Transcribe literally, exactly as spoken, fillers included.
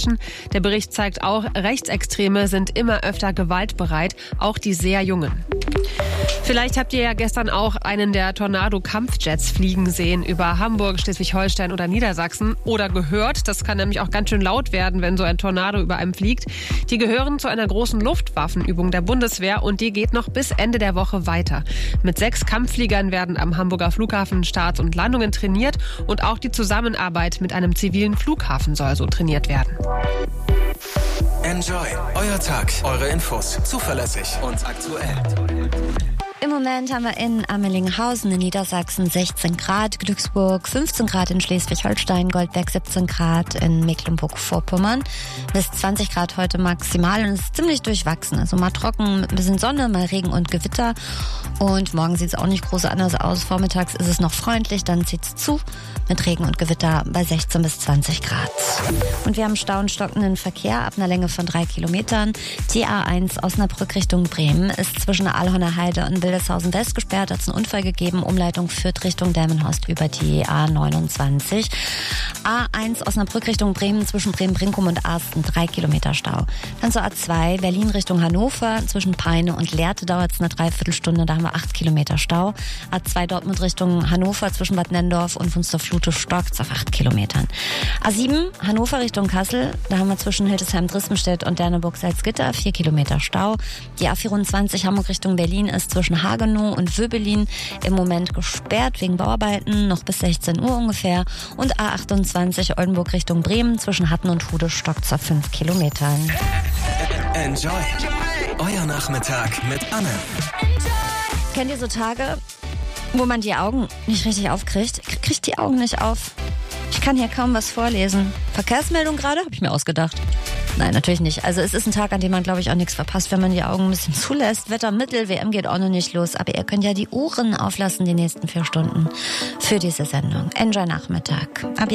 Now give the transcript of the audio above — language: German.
Menschen. Der Bericht zeigt auch, Rechtsextreme sind immer öfter gewaltbereit, auch die sehr Jungen. Vielleicht habt ihr ja gestern auch einen der Tornado-Kampfjets fliegen sehen über Hamburg, Schleswig-Holstein oder Niedersachsen oder gehört. Das kann nämlich auch ganz schön laut werden, wenn so ein Tornado über einem fliegt. Die gehören zu einer großen Luftwaffenübung der Bundeswehr und die geht noch bis Ende der Woche weiter. Mit sechs Kampffliegern werden am Hamburger Flughafen Starts und Landungen trainiert und auch die Zusammenarbeit mit einem zivilen Flughafen soll so trainiert werden. Enjoy. Euer Tag. Eure Infos. Zuverlässig und aktuell. Im Moment haben wir in Ammelinghausen in Niedersachsen sechzehn Grad, Glücksburg fünfzehn Grad in Schleswig-Holstein, Goldberg siebzehn Grad in Mecklenburg-Vorpommern, bis zwanzig Grad heute maximal und es ist ziemlich durchwachsen. Also mal trocken mit ein bisschen Sonne, mal Regen und Gewitter und morgen sieht es auch nicht groß anders aus. Vormittags ist es noch freundlich, dann zieht es zu mit Regen und Gewitter bei sechzehn bis zwanzig Grad. Und wir haben Stau und stockenden Verkehr ab einer Länge von drei Kilometern. Die A eins Osnabrück Richtung Bremen ist zwischen der Aalhorner Heide und Wildeshausen West gesperrt, hat es einen Unfall gegeben. Umleitung führt Richtung Delmenhorst über die A neunundzwanzig. A eins Osnabrück Richtung Bremen zwischen Bremen-Brinkum und Arsten, drei Kilometer Stau. Dann zur A zwei Berlin Richtung Hannover zwischen Peine und Lehrte dauert es eine Dreiviertelstunde, da haben wir acht Kilometer Stau. A zwei Dortmund Richtung Hannover zwischen Bad Nennendorf und Funsterflute stockt auf acht Kilometern. A sieben Hannover Richtung Kassel, da haben wir zwischen Hildesheim-Drispenstedt und Derneburg-Salzgitter vier Kilometer Stau. Die A vierundzwanzig Hamburg Richtung Berlin ist zwischen Hagenow und Wöbelin im Moment gesperrt wegen Bauarbeiten, noch bis sechzehn Uhr ungefähr. Und A achtundzwanzig Oldenburg Richtung Bremen zwischen Hatten und Hude stockt auf fünf Kilometern. Enjoy. Euer Nachmittag mit Anne. Kennt ihr so Tage, wo man die Augen nicht richtig aufkriegt? Ich krieg die Augen nicht auf. Ich kann hier kaum was vorlesen. Verkehrsmeldung gerade? Habe ich mir ausgedacht. Nein, natürlich nicht. Also es ist ein Tag, an dem man, glaube ich, auch nichts verpasst, wenn man die Augen ein bisschen zulässt. Wetter mittel, W M geht auch noch nicht los. Aber ihr könnt ja die Ohren auflassen die nächsten vier Stunden für diese Sendung. Enjoy Nachmittag. Ab